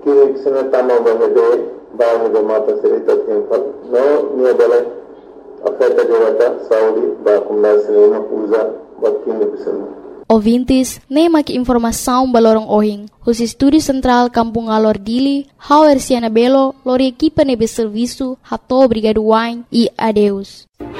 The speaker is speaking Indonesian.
Kini kisana tama bahede bahan go mata serita tiempal no nia bala afeta jawata Saudi ba kumna sinema usa bakini bisana. Ouvintes, nem aqui informação balorong ohing. Os estúdios central Kampung Alor Dili, Hauer Siana Belo, lori equipa nebe serviço, hato obrigado wine e adeus.